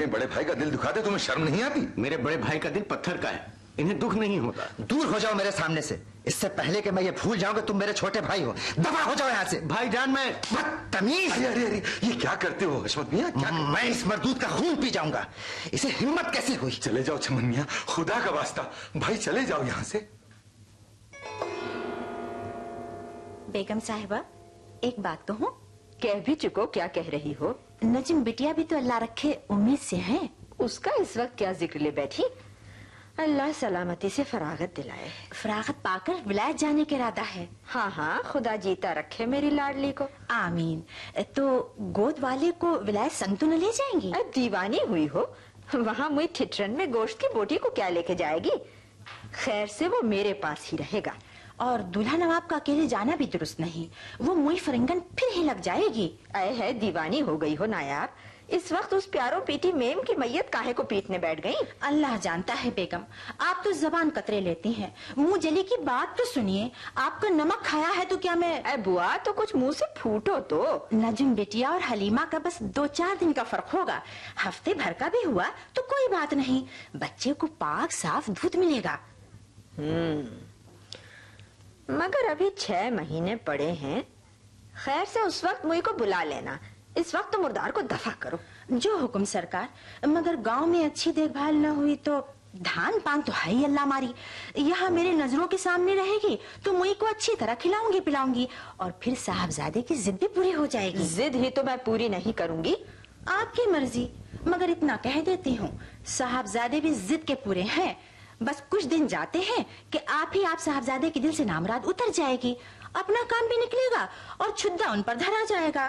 अपने बड़े भाई का दिल दुखाते तुम्हें शर्म नहीं आती? मेरे बड़े भाई का दिल पत्थर का है, इन्हें दुख नहीं होता। दूर हो जाओ मेरे सामने से, इससे पहले कि मैं ये भूल जाऊं कि तुम मेरे छोटे भाई हो। दफा हो जाओ यहाँ से। भाईजान मैं बदतमीज। अरे ये क्या करते हो हशमत मियाँ? क्या मैं इस मरदूद का खून पी जाऊंगा। इसे हिम्मत कैसे हुई? चले जाओ चमन मियाँ, खुदा का वास्ता भाई चले जाओ यहाँ से। बेगम साहिबा एक बात कहूँ? कह भी चुको, क्या कह रही हो? नजम बिटिया भी तो अल्लाह रखे उम्मीद से है। उसका इस वक्त क्या जिक्र ले बैठी? अल्लाह सलामती से फरागत दिलाए। फरागत पाकर विलायत जाने का इरादा है। हाँ हाँ, खुदा जीता रखे मेरी लाडली को। आमीन। तो गोद वाले को विलायत संग तो न ले जाएंगी? अब दीवानी हुई हो, वहाँ मुई ठिठरन में गोश्त की बोटी को क्या लेके जाएगी? खैर से वो मेरे पास ही रहेगा। और दूल्हा नवाब का अकेले जाना भी दुरुस्त नहीं, वो मुई फरंगन फिर ही लग जाएगी। अय है, दीवानी हो गई हो नायाब। इस वक्त उस प्यारो पीटी मेम की मैयत काहे को पीटने बैठ गई? अल्लाह जानता है बेगम, आप तो जबान कतरे लेती हैं। मुंह जली की बात तो सुनिए। आपका नमक खाया है तो क्या मैं? अय बुआ, तो कुछ मुंह से फूटो तो। नजम बिटिया और हलीमा का बस 2-4 दिन का फर्क होगा, हफ्ते भर का भी हुआ तो कोई बात नहीं। बच्चे को पाक साफ दूध मिलेगा। मगर अभी 6 महीने पड़े हैं। खैर से उस वक्त मुझे को बुला लेना। इस वक्त तो मुर्दार को दफा करो। जो हुक्म सरकार। मगर गांव में अच्छी देखभाल न हुई तो धान पान तो है ही अल्लाह मारी। यहाँ मेरे नजरों के सामने रहेगी तो मुई को अच्छी तरह खिलाऊंगी पिलाऊंगी, और फिर साहबजादे की जिद भी पूरी हो जाएगी। जिद ही तो मैं पूरी नहीं करूंगी। आपकी मर्जी, मगर इतना कह देती हूँ, साहबजादे भी जिद के पूरे हैं। बस कुछ दिन जाते हैं कि आप साहबजादे के दिल से नामराद उतर जाएगी, अपना काम भी निकलेगा और छुद्दा उन पर धरा जाएगा।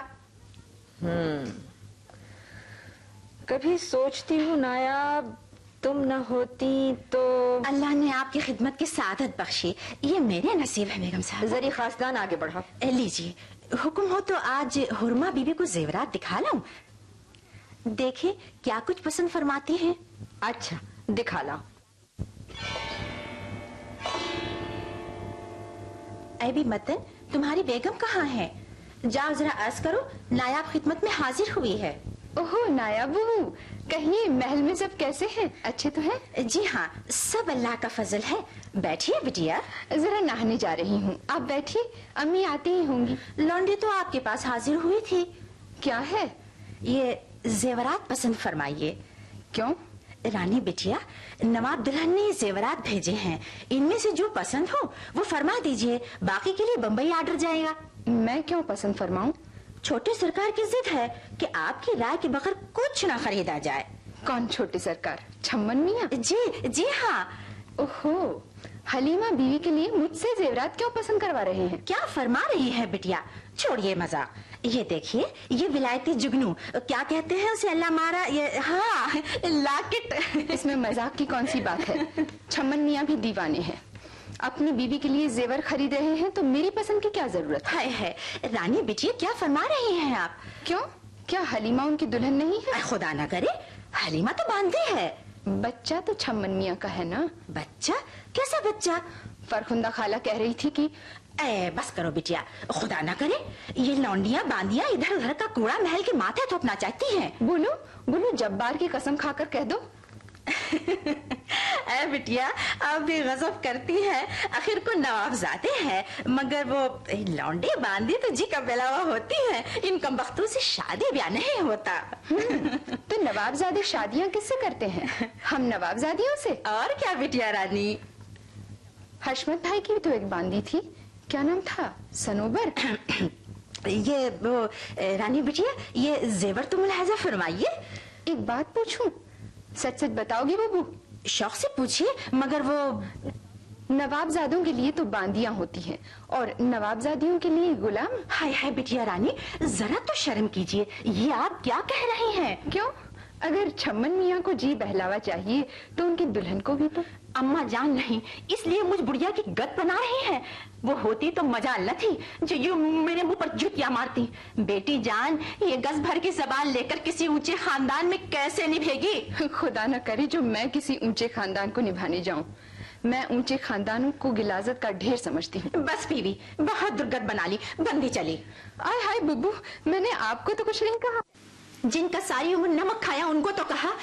कभी सोचती हूँ नायाब, तुम न होती तो। अल्लाह ने आपकी खिदमत की सादत बख्शी, ये मेरे नसीब है बेगम साहब। जरी खासदान आगे बढ़ाओ। लीजिए, हुक्म हो तो आज हुरमा बीबी को जेवरात दिखा लाऊं? देखिए क्या कुछ पसंद फरमाती हैं। अच्छा दिखा लाओ। ऐबी मतन, तुम्हारी बेगम कहाँ है? जाओ जरा अर्ज करो, नायाब खिदमत में हाजिर हुई है। ओहो नायाब बहू, कहिए महल में सब कैसे हैं? अच्छे तो हैं? जी हाँ, सब अल्लाह का फजल है। बैठिए बिटिया। जरा नहाने जा रही हूँ, आप बैठिए, अम्मी आती ही होंगी। लौंडी तो आपके पास हाजिर हुई थी। क्या है? ये जेवरात पसंद फरमाइए। क्यों? रानी बिटिया, नवाब दुल्हन ने जेवरात भेजे हैं, इनमें से जो पसंद हो वो फरमा दीजिए, बाकी के लिए बम्बई आर्डर जाएगा। मैं क्यों पसंद फरमाऊं? छोटे सरकार की जिद है कि आपकी राय के बगैर कुछ ना खरीदा जाए। कौन छोटे सरकार? छम्मन मियाँ? जी हाँ। ओहो, हलीमा बीवी के लिए मुझसे जेवरात क्यों पसंद करवा रहे हैं? क्या फरमा रही है बिटिया? छोड़िए मजाक। ये देखिए, ये विलायती जुगनू, क्या कहते हैं उसे, अल्लाह मारा, ये हाँ लाकेट। इसमें मजाक की कौन सी बात है? छम्मन मियाँ भी दीवाने हैं, अपनी बीवी के लिए जेवर खरीद रहे हैं तो मेरी पसंद की क्या जरूरत है? रानी बिटिया क्या फरमा रही हैं आप? क्यों, क्या हलीमा उनकी दुल्हन नहीं है? खुदा ना करे, हलीमा तो बांधे है। बच्चा तो छम्मन मियाँ का है ना। बच्चा? कैसा बच्चा? फरखुंदा खाला कह रही थी कि बस करो बिटिया, खुदा ना करे ये लौंडियां बांदियां इधर उधर का कूड़ा महल के माथे थोपना चाहती हैं। बोलो बोलो, जब्बार की कसम खाकर कह दो। बिटिया आप भी गजब करती हैं, आखिर को नवाबजादे हैं, मगर वो लौंडी बांदी तो जी का बेलावा होती है, इन कमबख्तों से शादी ब्याह नहीं होता। तो नवाबजादे शादियां किससे करते हैं? हम नवाबजादियों से। और क्या बिटिया रानी? हशमत भाई की भी तो एक बांदी थी, क्या नाम था? सनोबर। ये वो रानी बिटिया, ये जेवर तो मुलाहजा फरमाइए। एक बात पूछूं, सच सच बताओगी बबू? शौक से पूछिए, मगर वो नवाबजादों के लिए तो बांदियां होती हैं और नवाबजादियों के लिए गुलाम। हाय हाय बिटिया रानी, जरा तो शर्म कीजिए, ये आप क्या कह रही हैं? क्यों, अगर छम्मन मियाँ को जी बहलावा चाहिए तो उनकी दुल्हन को भी तो। अम्मा जान नहीं, इसलिए मुझ बुढ़िया की गत बना रही हैं। वो होती तो मजा न थी जो यूं मेरे मुंह पर जुतियां मारती। बेटी जान, ये गज भर की जबान लेकर किसी ऊंचे खानदान में कैसे निभेगी? खुदा न करे जो मैं किसी ऊंचे खानदान को निभाने जाऊं। मैं ऊंचे खानदानों को गिलाजत का ढेर समझती हूँ। बस बीवी, बहुत दुर्गत बना ली, बंदी चली। आय हाय बुब्बू, मैंने आपको तो कुछ नहीं कहा। जिनका सारी उम्र नमक खाया उनको तो कहा,